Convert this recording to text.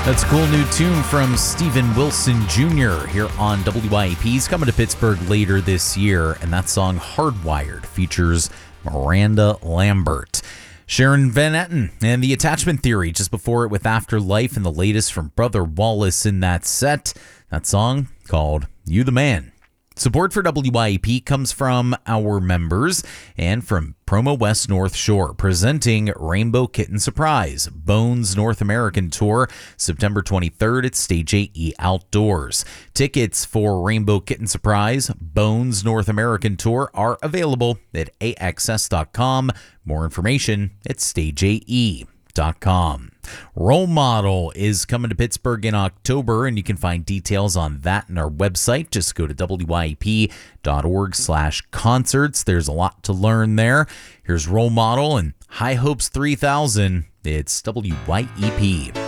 That's a cool new tune from Steven Wilson Jr. here on WYAP. He's coming to Pittsburgh later this year, and that song Hardwired features Miranda Lambert. Sharon Van Etten and The Attachment Theory just before it with Afterlife, and the latest from Brother Wallace in that set. That song called You the Man. Support for WYAP comes from our members and from Promo West North Shore, presenting Rainbow Kitten Surprise, Bones North American Tour, September 23rd at Stage AE Outdoors. Tickets for Rainbow Kitten Surprise, Bones North American Tour are available at AXS.com. More information at StageAE.com. Role Model is coming to Pittsburgh in October, and you can find details on that on our website. Just go to wyap.org/concerts. There's a lot to learn there. Here's Role Model and High Hopes 3000. It's WYEP.